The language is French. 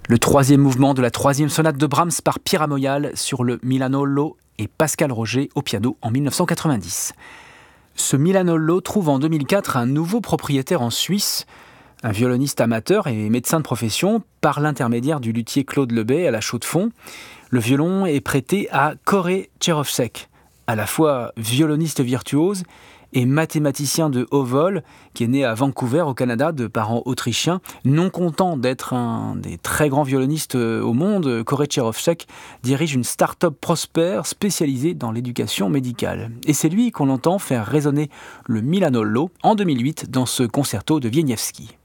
Le troisième mouvement de la troisième sonate de Brahms par Pierre Amoyal sur le Milanollo et Pascal Roger au piano en 1990. Ce Milanollo trouve en 2004 un nouveau propriétaire en Suisse, un violoniste amateur et médecin de profession, par l'intermédiaire du luthier Claude Lebet à la Chaux-de-Fonds. Le violon est prêté à Koré Tcherovsek, à la fois violoniste virtuose et mathématicien de haut vol, qui est né à Vancouver, au Canada, de parents autrichiens. Non content d'être un des très grands violonistes au monde, Koré Tcherovsek dirige une start-up prospère spécialisée dans l'éducation médicale. Et c'est lui qu'on entend faire résonner le Milanollo en 2008 dans ce concerto de Wieniawski.